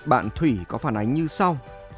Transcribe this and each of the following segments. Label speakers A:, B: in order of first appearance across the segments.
A: bạn Thủy có phản ánh như sau.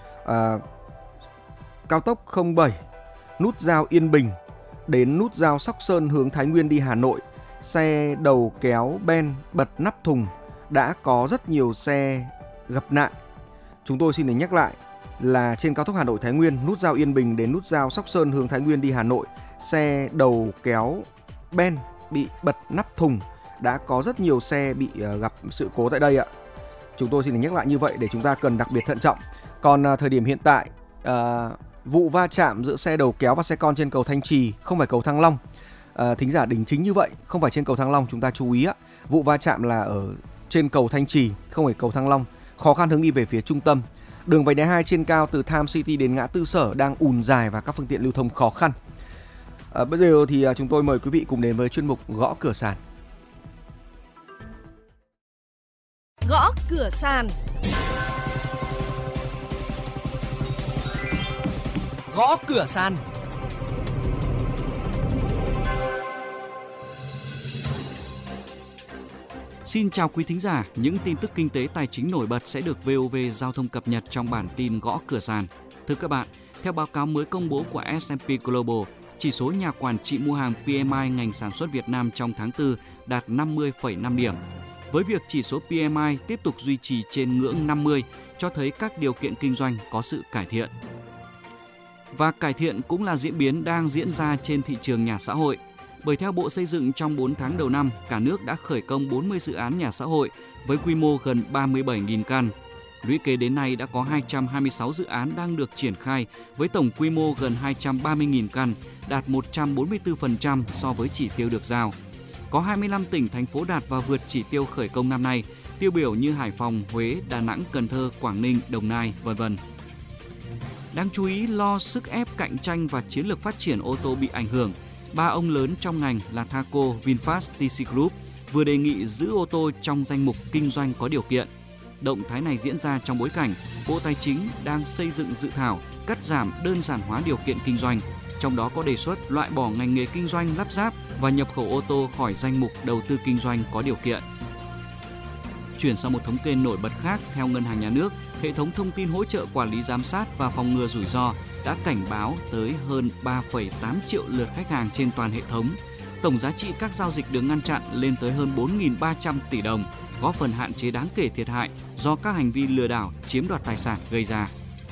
A: Cao tốc 07 nút giao Yên Bình đến nút giao Sóc Sơn hướng Thái Nguyên đi Hà Nội, xe đầu kéo ben bật nắp thùng, đã có rất nhiều xe gặp nạn. Chúng tôi xin được nhắc lại là trên cao tốc Hà Nội Thái Nguyên, nút giao Yên Bình đến nút giao Sóc Sơn hướng Thái Nguyên đi Hà Nội, xe đầu kéo ben bị bật nắp thùng, đã có rất nhiều xe bị gặp sự cố tại đây ạ. Chúng tôi xin được nhắc lại như vậy để chúng ta cần đặc biệt thận trọng. Còn thời điểm hiện tại, vụ va chạm giữa xe đầu kéo và xe con trên cầu Thanh Trì, không phải cầu Thăng Long. Thính giả đính chính như vậy, không phải trên cầu Thăng Long, chúng ta chú ý ạ. Vụ va chạm là ở trên cầu Thanh Trì, không phải cầu Thăng Long. Khó khăn hướng đi về phía trung tâm. Đường vành đai 2 trên cao từ Tham City đến ngã tư Sở đang ùn dài và các phương tiện lưu thông khó khăn. Bây giờ thì chúng tôi mời quý vị cùng đến với chuyên mục Gõ Cửa Sàn.
B: Gõ Cửa Sàn.
C: Gõ Cửa Sàn.
D: Xin chào quý thính giả, những tin tức kinh tế tài chính nổi bật sẽ được VOV Giao thông cập nhật trong bản tin Gõ Cửa Sàn. Thưa các bạn, theo báo cáo mới công bố của S&P Global, chỉ số nhà quản trị mua hàng PMI ngành sản xuất Việt Nam trong tháng 4 đạt 50,5 điểm. Với việc chỉ số PMI tiếp tục duy trì trên ngưỡng 50, cho thấy các điều kiện kinh doanh có sự cải thiện. Và cải thiện cũng là diễn biến đang diễn ra trên thị trường nhà xã hội. Bởi theo Bộ Xây dựng, trong 4 tháng đầu năm, cả nước đã khởi công 40 dự án nhà xã hội với quy mô gần 37.000 căn. Lũy kế đến nay đã có 226 dự án đang được triển khai với tổng quy mô gần 230.000 căn, đạt 144% so với chỉ tiêu được giao. Có 25 tỉnh, thành phố đạt và vượt chỉ tiêu khởi công năm nay, tiêu biểu như Hải Phòng, Huế, Đà Nẵng, Cần Thơ, Quảng Ninh, Đồng Nai, v.v. Đáng chú ý, lo sức ép cạnh tranh và chiến lược phát triển ô tô bị ảnh hưởng, ba ông lớn trong ngành là Thaco, VinFast, TC Group vừa đề nghị giữ ô tô trong danh mục kinh doanh có điều kiện. Động thái này diễn ra trong bối cảnh Bộ Tài chính đang xây dựng dự thảo cắt giảm đơn giản hóa điều kiện kinh doanh, trong đó có đề xuất loại bỏ ngành nghề kinh doanh lắp ráp và nhập khẩu ô tô khỏi danh mục đầu tư kinh doanh có điều kiện. Chuyển sang một thống kê nổi bật khác, theo Ngân hàng Nhà nước, hệ thống thông tin hỗ trợ quản lý giám sát và phòng ngừa rủi ro đã cảnh báo tới hơn 3,8 triệu lượt khách hàng trên toàn hệ thống. Tổng giá trị các giao dịch được ngăn chặn lên tới hơn 4.300 tỷ đồng, góp phần hạn chế đáng kể thiệt hại do các hành vi lừa đảo chiếm đoạt tài sản gây ra.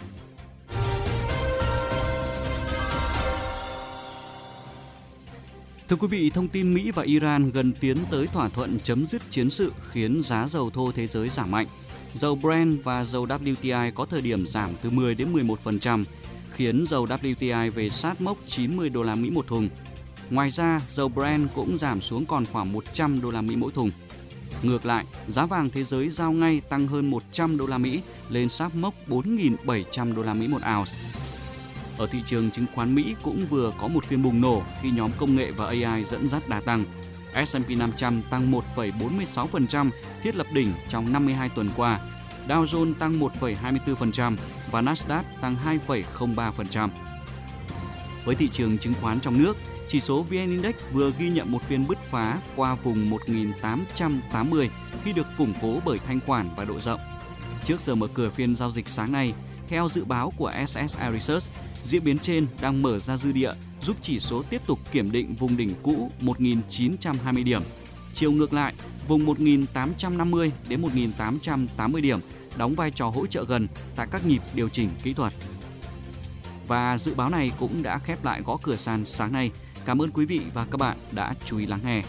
D: Thưa quý vị, thông tin Mỹ và Iran gần tiến tới thỏa thuận chấm dứt chiến sự khiến giá dầu thô thế giới giảm mạnh. Dầu Brent và dầu WTI có thời điểm giảm từ 10 đến 11%, khiến dầu WTI về sát mốc 90 đô la Mỹ một thùng. Ngoài ra, dầu Brent cũng giảm xuống còn khoảng 100 đô la Mỹ mỗi thùng. Ngược lại, giá vàng thế giới giao ngay tăng hơn 100 đô la Mỹ lên sát mốc 4.700 đô la Mỹ một ounce. Ở thị trường chứng khoán Mỹ cũng vừa có một phiên bùng nổ khi nhóm công nghệ và AI dẫn dắt đà tăng. S&P 500 tăng 1,46%, thiết lập đỉnh trong 52 tuần qua. Dow Jones tăng 1,24% và Nasdaq tăng 2,03%. Với thị trường chứng khoán trong nước, chỉ số VN Index vừa ghi nhận một phiên bứt phá qua vùng 1.880 khi được củng cố bởi thanh khoản và độ rộng. Trước giờ mở cửa phiên giao dịch sáng nay, theo dự báo của SSI Research, diễn biến trên đang mở ra dư địa giúp chỉ số tiếp tục kiểm định vùng đỉnh cũ 1.920 điểm. Chiều ngược lại, vùng 1.850 đến 1.880 điểm đóng vai trò hỗ trợ gần tại các nhịp điều chỉnh kỹ thuật. Và dự báo này cũng đã khép lại Gõ Cửa Sàn sáng nay. Cảm ơn quý vị và các bạn đã chú ý lắng nghe.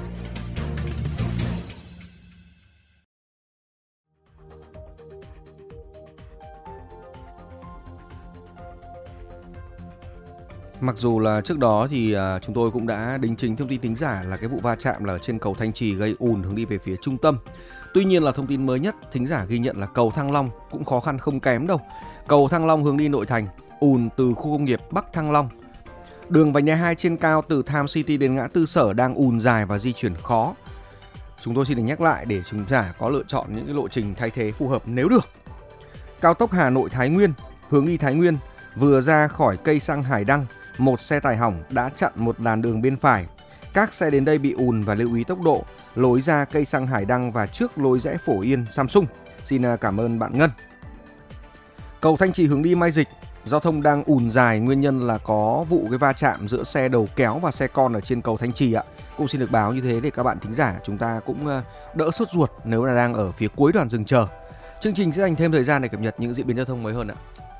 A: Mặc dù là trước đó thì chúng tôi cũng đã đính chính thông tin thính giả là cái vụ va chạm là trên cầu Thanh Trì gây ùn hướng đi về phía trung tâm. Tuy nhiên là thông tin mới nhất, thính giả ghi nhận là cầu Thăng Long cũng khó khăn không kém đâu. Cầu Thăng Long hướng đi nội thành, ùn từ khu công nghiệp Bắc Thăng Long. Đường vành đai 2 trên cao từ Tham City đến ngã tư Sở đang ùn dài và di chuyển khó. Chúng tôi xin được nhắc lại để chúng ta có lựa chọn những cái lộ trình thay thế phù hợp nếu được. Cao tốc Hà Nội Thái Nguyên, hướng đi Thái Nguyên, vừa ra khỏi cây xăng Hải Đăng, một xe tải hỏng đã chặn một làn đường bên phải. Các xe đến đây bị ùn và lưu ý tốc độ, lối ra cây xăng Hải Đăng và trước lối rẽ Phổ Yên Samsung. Xin cảm ơn bạn Ngân. Cầu Thanh Trì hướng đi Mai Dịch, giao thông đang ùn dài, nguyên nhân là có vụ cái va chạm giữa xe đầu kéo và xe con ở trên cầu Thanh Trì ạ. Cũng xin được báo như thế để các bạn thính giả chúng ta cũng đỡ sốt ruột nếu là đang ở phía cuối đoàn dừng chờ. Chương trình sẽ dành thêm thời gian để cập nhật những diễn biến giao thông mới hơn ạ.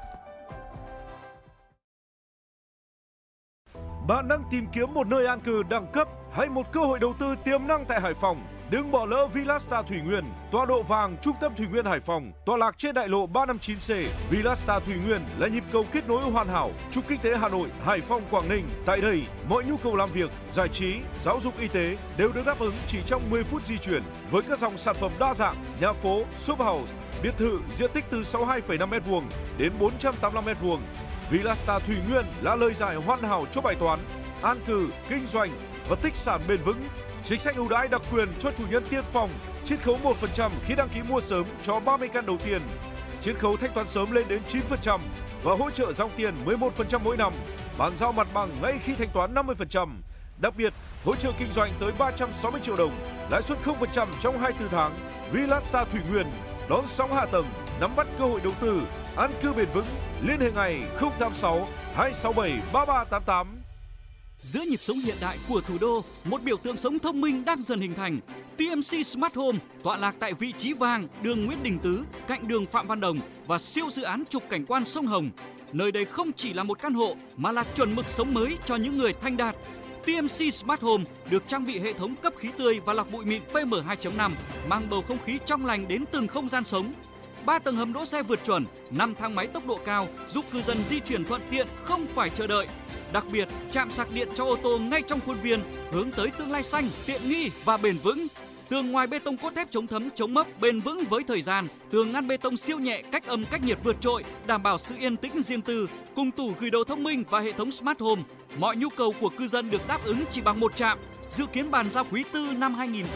E: Bạn đang tìm kiếm một nơi an cư đẳng cấp hay một cơ hội đầu tư tiềm năng tại Hải Phòng? Đừng bỏ lỡ Villasta Thủy Nguyên, tọa độ vàng trung tâm Thủy Nguyên Hải Phòng, tọa lạc trên đại lộ 359C. Villasta Thủy Nguyên là nhịp cầu kết nối hoàn hảo trục kinh tế Hà Nội, Hải Phòng, Quảng Ninh. Tại đây, mọi nhu cầu làm việc, giải trí, giáo dục, y tế đều được đáp ứng chỉ trong 10 phút di chuyển với các dòng sản phẩm đa dạng, nhà phố, shop house, biệt thự diện tích từ 62,5 m² đến 485 m². Villasta Thủy Nguyên là lời giải hoàn hảo cho bài toán an cư, kinh doanh và tích sản bền vững. Chính sách ưu đãi đặc quyền cho chủ nhân tiên phong, chiết khấu 1% khi đăng ký mua sớm cho 30 căn đầu tiên, chiết khấu thanh toán sớm lên đến 9% và hỗ trợ dòng tiền 11% mỗi năm, bàn giao mặt bằng ngay khi thanh toán 50%. Đặc biệt, hỗ trợ kinh doanh tới 360 triệu đồng, lãi suất 0% trong 24 tháng. Villasta Thủy Nguyên đón sóng hạ tầng, nắm bắt cơ hội đầu tư, an cư bền vững. Liên hệ ngay 086 267 3388.
D: Giữa nhịp sống hiện đại của thủ đô, một biểu tượng sống thông minh đang dần hình thành. TMC Smart Home tọa lạc tại vị trí vàng, đường Nguyễn Đình Tứ, cạnh đường Phạm Văn Đồng và siêu dự án trục cảnh quan sông Hồng. Nơi đây không chỉ là một căn hộ mà là chuẩn mực sống mới cho những người thanh đạt. TMC Smart Home được trang bị hệ thống cấp khí tươi và lọc bụi mịn PM2.5, mang bầu không khí trong lành đến từng không gian sống. 3 tầng hầm đỗ xe vượt chuẩn, 5 thang máy tốc độ cao giúp cư dân di chuyển thuận tiện, không phải chờ đợi. Đặc biệt, trạm sạc điện cho ô tô ngay trong khuôn viên, hướng tới tương lai xanh, tiện nghi và bền vững. Tường ngoài bê tông cốt thép chống thấm, chống mốc, bền vững với thời gian. Tường ngăn bê tông siêu nhẹ, cách âm, cách nhiệt vượt trội, đảm bảo sự yên tĩnh riêng tư. Cùng tủ gửi đồ thông minh và hệ thống Smart Home, mọi nhu cầu của cư dân được đáp ứng chỉ bằng một trạm. Dự kiến bàn giao quý tư năm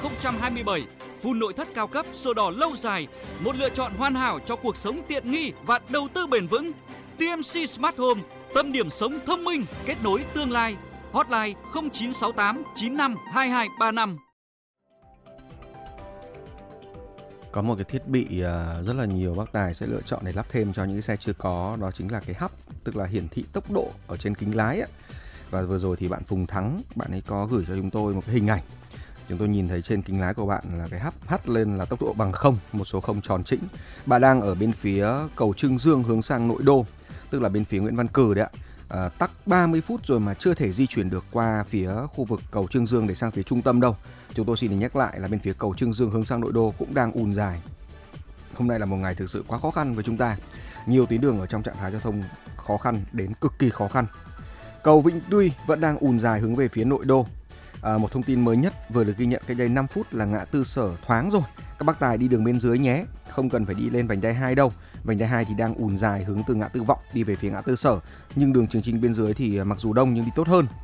D: 2027. Phun nội thất cao cấp, sổ đỏ lâu dài, một lựa chọn hoàn hảo cho cuộc sống tiện nghi và đầu tư bền vững. TMC Smart Home, tâm điểm sống thông minh, kết nối tương lai. Hotline 0968 95 2235.
A: Có một cái thiết bị rất là nhiều bác tài sẽ lựa chọn để lắp thêm cho những cái xe chưa có, đó chính là cái hub, tức là hiển thị tốc độ ở trên kính lái ấy. Và vừa rồi thì bạn Phùng Thắng, bạn ấy có gửi cho chúng tôi một cái hình ảnh. Chúng tôi nhìn thấy trên kính lái của bạn là cái hub hắt lên là tốc độ bằng 0, một số 0 tròn chỉnh. Bạn đang ở bên phía cầu Trương Dương hướng sang nội đô, tức là bên phía Nguyễn Văn Cừ đấy ạ. Tắc 30 phút rồi mà chưa thể di chuyển được qua phía khu vực cầu Trương Dương để sang phía trung tâm đâu. Chúng tôi xin nhắc lại là bên phía cầu Trương Dương hướng sang nội đô cũng đang ùn dài. Hôm nay là một ngày thực sự quá khó khăn với chúng ta. Nhiều tuyến đường ở trong trạng thái giao thông khó khăn đến cực kỳ khó khăn. Cầu Vĩnh Tuy vẫn đang ùn dài hướng về phía nội đô. Một thông tin mới nhất vừa được ghi nhận cách đây 5 phút là ngã tư Sở thoáng rồi. Các bác tài đi đường bên dưới nhé, không cần phải đi lên vành đai 2 đâu. Vành đai 2 thì đang ùn dài hướng từ ngã tư Vọng đi về phía ngã tư Sở, nhưng đường Trường Trinh bên dưới thì mặc dù đông nhưng đi tốt hơn.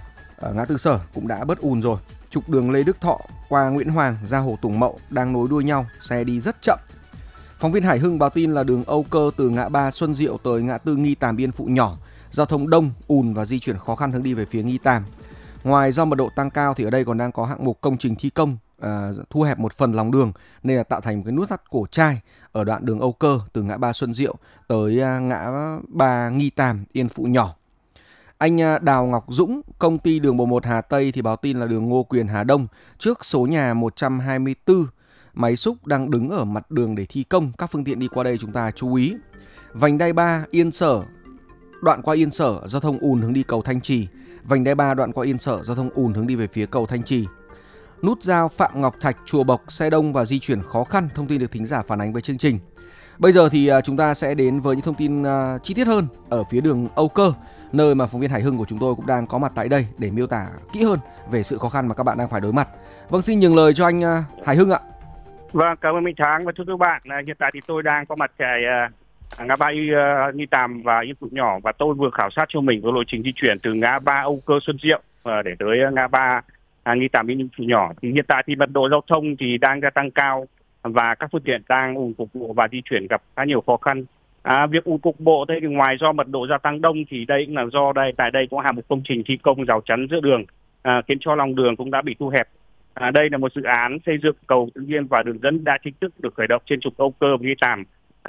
A: Ngã tư Sở cũng đã bớt ùn rồi. Trục đường Lê Đức Thọ qua Nguyễn Hoàng ra Hồ Tùng Mậu đang nối đuôi nhau, xe đi rất chậm. Phóng viên Hải Hưng báo tin là đường Âu Cơ từ ngã ba Xuân Diệu tới ngã tư Nghi Tàm Yên Phụ Nhỏ, giao thông đông, ùn và di chuyển khó khăn hướng đi về phía Nghi Tàm. Ngoài do mật độ tăng cao thì ở đây còn đang có hạng mục công trình thi công thu hẹp một phần lòng đường nên là tạo thành một cái nút thắt cổ trai ở đoạn đường Âu Cơ từ ngã ba Xuân Diệu tới ngã ba Nghi Tàm Yên Phụ Nhỏ. Anh Đào Ngọc Dũng, công ty đường 11 Hà Tây thì báo tin là đường Ngô Quyền Hà Đông trước số nhà 124, máy xúc đang đứng ở mặt đường để thi công, các phương tiện đi qua đây chúng ta chú ý. Vành đai 3 Yên Sở, đoạn qua Yên Sở giao thông ùn hướng đi cầu Thanh Trì. Vành đai 3 đoạn qua Yên Sở giao thông ùn hướng đi về phía cầu Thanh Trì. Nút giao Phạm Ngọc Thạch Chùa Bộc xe đông và di chuyển khó khăn, thông tin được thính giả phản ánh với chương trình. Bây giờ thì chúng ta sẽ đến với những thông tin chi tiết hơn ở phía đường Âu Cơ, nơi mà phóng viên Hải Hưng của chúng tôi cũng đang có mặt tại đây để miêu tả kỹ hơn về sự khó khăn mà các bạn đang phải đối mặt. Vâng, xin nhường lời cho anh Hải Hưng ạ.
F: Vâng, cảm ơn Minh Thắng và thưa các bạn. Hiện tại thì tôi đang có mặt tại ngã ba Nghi Tàm và Yên Phụ Nhỏ, và tôi vừa khảo sát cho mình với lộ trình di chuyển từ ngã ba Âu Cơ Xuân Diệu để tới ngã ba Nghi Tàm Yên Phụ Nhỏ. Thì hiện tại thì mật độ giao thông thì đang gia tăng cao và các phương tiện đang ùn cục bộ và di chuyển gặp khá nhiều khó khăn. Việc ùn cục bộ thì ngoài do mật độ gia tăng đông thì đây cũng là do tại đây có hạng mục công trình thi công rào chắn giữa đường, khiến cho lòng đường cũng đã bị thu hẹp. Đây là một dự án xây dựng cầu Tự Nhiên và đường dẫn đã chính thức được khởi động trên trục Âu Cơ và Nghi Tàm.